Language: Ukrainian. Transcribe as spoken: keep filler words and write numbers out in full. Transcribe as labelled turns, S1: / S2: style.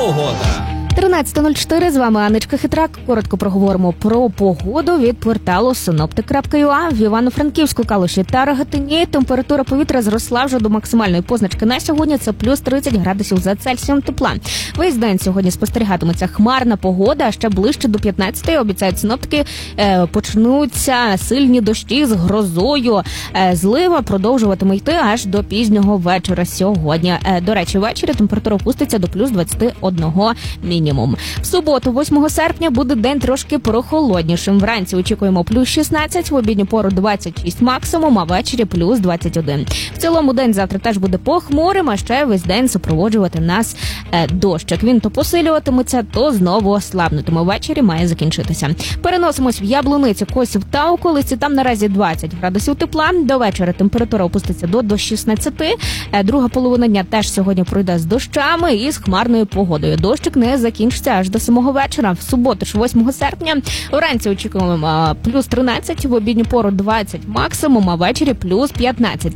S1: погода.
S2: тринадцята нуль чотири, з вами Анечка Хитрак. Коротко проговоримо про погоду від порталу синоптик крапка ю а. В Івано-Франківську, Калуші та Рогатині температура повітря зросла вже до максимальної позначки на сьогодні. Це плюс тридцять градусів за Цельсієм тепла. Весь день сьогодні спостерігатиметься хмарна погода, а ще ближче до п'ятнадцятої, обіцяють синоптики, е, почнуться сильні дощі з грозою. Е, злива продовжуватиме йти аж до пізнього вечора сьогодні. Е, до речі, ввечері температура опуститься до плюс двадцять один мінімум. В суботу, восьмого серпня, буде день трошки прохолоднішим. Вранці очікуємо плюс шістнадцять, в обідню пору двадцять шість максимум, а ввечері плюс двадцять один. В цілому день завтра теж буде похмурим, а ще весь день супроводжувати нас е, дощик. Він то посилюватиметься, то знову ослабнутиме. Ввечері має закінчитися. Переносимось в Яблуницю, Косів та околиці. Там наразі двадцять градусів тепла. До вечора температура опуститься до, до шістнадцяти. Е, друга половина дня теж сьогодні пройде з дощами і з хмарною погодою. Дощик не закінчиться аж до самого вечора. В суботу ж восьмого серпня вранці очікуємо плюс тринадцять, в обідню пору двадцять максимум, а ввечері плюс п'ятнадцять.